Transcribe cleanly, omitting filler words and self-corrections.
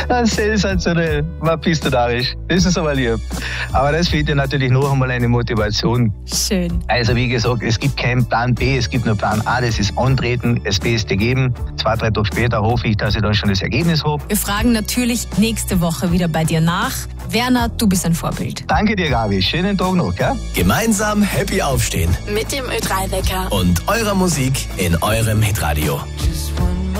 Sensationell. Was bist du narrisch? Das ist aber lieb. Aber das fehlt dir natürlich noch einmal eine Motivation. Schön. Also wie gesagt, es gibt keinen Plan B, es gibt nur Plan A, das ist Antreten, das Beste geben. 2-3 Tage später hoffe ich, dass ich dann schon das Ergebnis habe. Wir fragen natürlich nächste Woche wieder bei dir nach. Werner, du bist ein Vorbild. Danke dir, Gabi. Schönen Tag noch, gell? Gemeinsam happy aufstehen. Mit dem Ö3-Wecker. Und eurer Musik in eurem Hitradio. Just